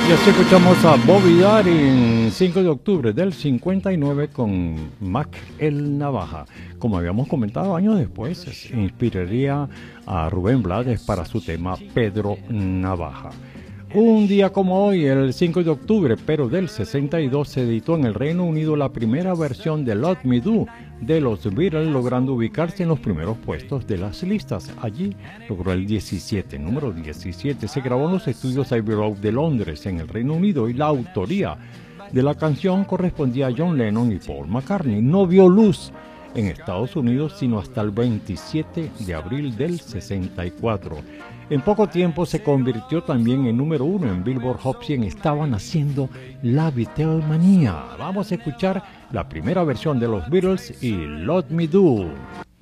Y así escuchamos a Bobby Darin, 5 de octubre del 59 con Mac el Navaja. Como habíamos comentado, años después se inspiraría a Rubén Blades para su tema Pedro Navaja. Un día como hoy, el 5 de octubre, pero del 62, se editó en el Reino Unido la primera versión de Let Me Do de los Beatles, logrando ubicarse en los primeros puestos de las listas. Allí logró el 17, número 17. Se grabó en los estudios Abbey Road de Londres, en el Reino Unido, y la autoría de la canción correspondía a John Lennon y Paul McCartney. No vio luz en Estados Unidos sino hasta el 27 de abril del 64. En poco tiempo se convirtió también en número 1 en Billboard Hot 100. Estaban haciendo la Beatlemanía. Vamos a escuchar la primera versión de los Beatles y Let Me Do.